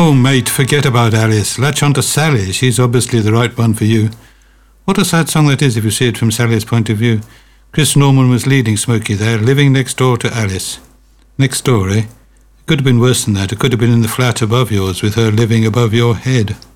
Oh, mate, forget about Alice. Latch on to Sally. She's obviously the right one for you. What a sad song that is if you see it from Sally's point of view. Chris Norman was leading Smokey there, living next door to Alice. Next door, eh? It could have been worse than that. It could have been in the flat above yours with her living above your head.